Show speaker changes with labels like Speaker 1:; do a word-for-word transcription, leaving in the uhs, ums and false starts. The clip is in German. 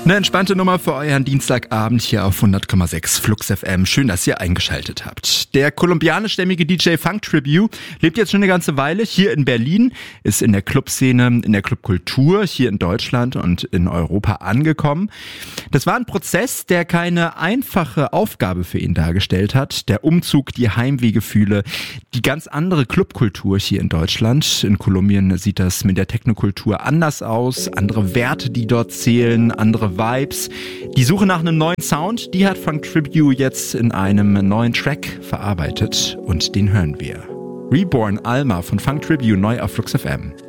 Speaker 1: Eine entspannte Nummer für euren Dienstagabend hier auf hundert Komma sechs Flux F M. Schön, dass ihr eingeschaltet habt. Der kolumbianischstämmige D J Funk Tribute lebt jetzt schon eine ganze Weile hier in Berlin, ist in der Clubszene, in der Clubkultur hier in Deutschland und in Europa angekommen. Das war ein Prozess, der keine einfache Aufgabe für ihn dargestellt hat. Der Umzug, die Heimwehgefühle, die ganz andere Clubkultur hier in Deutschland. In Kolumbien sieht das mit der Technokultur anders aus, andere Werte, die dort zählen, andere Vibes. Die Suche nach einem neuen Sound, die hat Funk Tribute jetzt in einem neuen Track verarbeitet und den hören wir. Reborn Alma von Funk Tribute neu auf Flux F M.